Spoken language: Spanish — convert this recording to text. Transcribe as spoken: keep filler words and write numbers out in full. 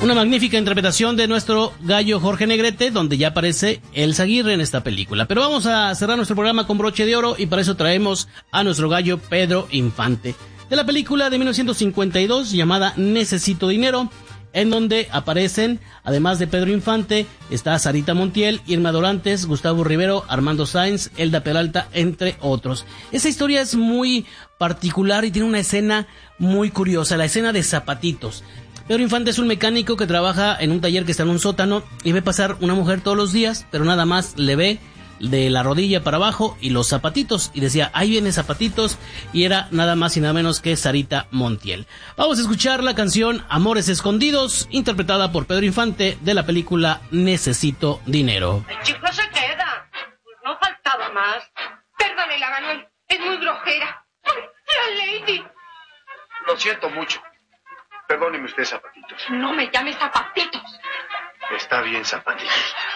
Una magnífica interpretación de nuestro gallo Jorge Negrete, donde ya aparece Elsa Aguirre en esta película. Pero vamos a cerrar nuestro programa con broche de oro y para eso traemos a nuestro gallo Pedro Infante, de la película de mil novecientos cincuenta y dos llamada Necesito Dinero, en donde aparecen, además de Pedro Infante, está Sarita Montiel, Irma Dorantes, Gustavo Rivero, Armando Sáenz, Elda Peralta, entre otros. Esa historia es muy particular y tiene una escena muy curiosa, la escena de Zapatitos. Pedro Infante es un mecánico que trabaja en un taller que está en un sótano y ve pasar una mujer todos los días, pero nada más le ve de la rodilla para abajo y los zapatitos, y decía, ahí viene Zapatitos, y era nada más y nada menos que Sarita Montiel. Vamos a escuchar la canción Amores Escondidos, interpretada por Pedro Infante, de la película Necesito Dinero. El chico se queda, pues no faltaba más. Perdónela, Manuel, es muy grosera. ¡Ay, la lady! Lo siento mucho. Perdóneme usted, Zapatitos. No me llames Zapatitos. Está bien, Zapatitos.